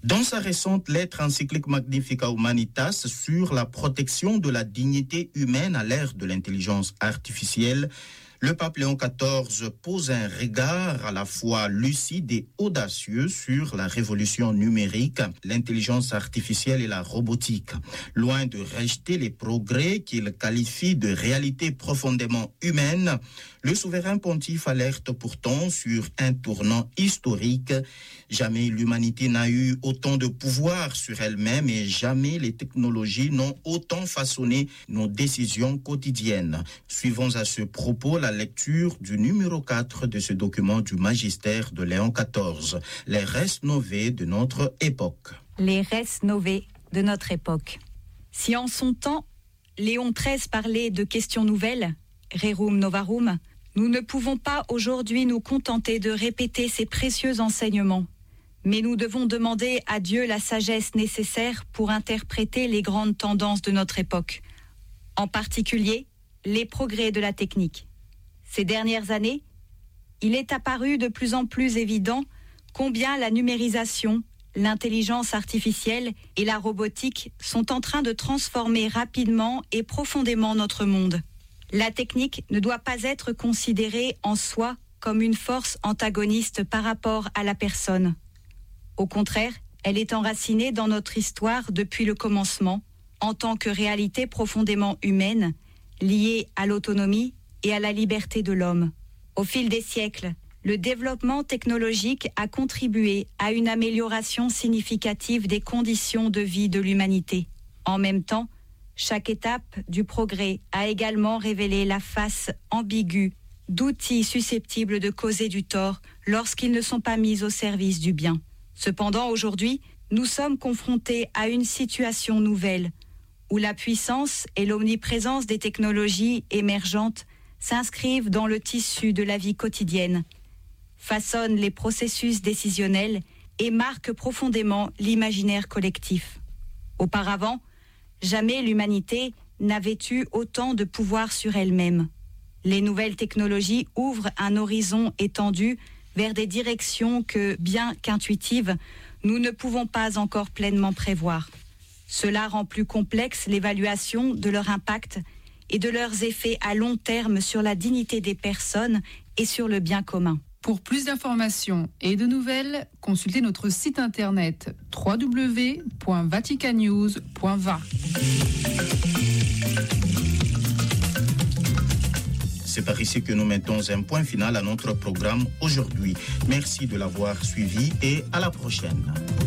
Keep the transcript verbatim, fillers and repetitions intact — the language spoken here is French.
Dans sa récente lettre encyclique Magnifica Humanitas sur la protection de la dignité humaine à l'ère de l'intelligence artificielle, le pape Léon quatorze pose un regard à la fois lucide et audacieux sur la révolution numérique, l'intelligence artificielle et la robotique. Loin de rejeter les progrès qu'il qualifie de réalité profondément humaine, le souverain pontife alerte pourtant sur un tournant historique. Jamais l'humanité n'a eu autant de pouvoir sur elle-même et jamais les technologies n'ont autant façonné nos décisions quotidiennes. Suivons à ce propos la lecture du numéro quatre de ce document du magistère de Léon quatorze, les res novae de notre époque. Les res novae de notre époque. Si en son temps, Léon treize parlait de questions nouvelles, rerum novarum, nous ne pouvons pas aujourd'hui nous contenter de répéter ces précieux enseignements, mais nous devons demander à Dieu la sagesse nécessaire pour interpréter les grandes tendances de notre époque, en particulier les progrès de la technique. Ces dernières années, il est apparu de plus en plus évident combien la numérisation, l'intelligence artificielle et la robotique sont en train de transformer rapidement et profondément notre monde. La technique ne doit pas être considérée en soi comme une force antagoniste par rapport à la personne. Au contraire, elle est enracinée dans notre histoire depuis le commencement, en tant que réalité profondément humaine, liée à l'autonomie et à la liberté de l'homme. Au fil des siècles, le développement technologique a contribué à une amélioration significative des conditions de vie de l'humanité. En même temps, chaque étape du progrès a également révélé la face ambiguë d'outils susceptibles de causer du tort lorsqu'ils ne sont pas mis au service du bien. Cependant, aujourd'hui, nous sommes confrontés à une situation nouvelle où la puissance et l'omniprésence des technologies émergentes s'inscrivent dans le tissu de la vie quotidienne, façonnent les processus décisionnels et marquent profondément l'imaginaire collectif. Auparavant, jamais l'humanité n'avait eu autant de pouvoir sur elle-même. Les nouvelles technologies ouvrent un horizon étendu vers des directions que, bien qu'intuitives, nous ne pouvons pas encore pleinement prévoir. Cela rend plus complexe l'évaluation de leur impact et de leurs effets à long terme sur la dignité des personnes et sur le bien commun. Pour plus d'informations et de nouvelles, consultez notre site internet w w w point vatican news point v a. C'est par ici que nous mettons un point final à notre programme aujourd'hui. Merci de l'avoir suivi et à la prochaine.